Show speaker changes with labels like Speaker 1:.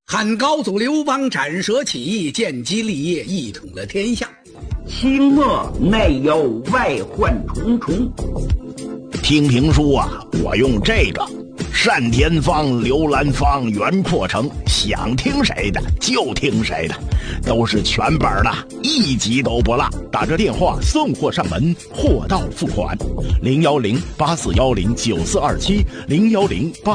Speaker 1: 汉高祖刘邦斩蛇起义，建基立业，一统了天下。
Speaker 2: 清末内忧外患重重。
Speaker 3: 听评书啊，我用这个单田芳、刘兰芳、袁阔成，想听谁的就听谁的，都是全本的，一集都不落。打这电话送货上门，货到付款。010-8410-9427，010-8410-9427。